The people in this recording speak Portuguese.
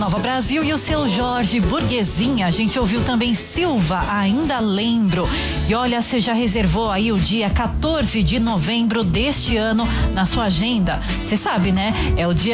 Nova Brasil e o seu Jorge Burguesinha. A gente ouviu também Silva, Ainda Lembro. E olha, você já reservou aí o dia 14 de novembro deste ano na sua agenda? Você sabe, né? É o dia